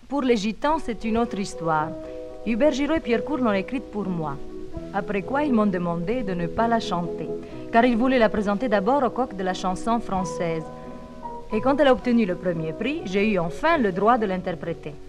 Pour les Gitans, c'est une autre histoire. Hubert Giraud et Pierre Cour l'ont écrite pour moi. Après quoi, ils m'ont demandé de ne pas la chanter, car ils voulaient la présenter d'abord au coq de la chanson française. Et quand elle a obtenu le premier prix, j'ai eu enfin le droit de l'interpréter.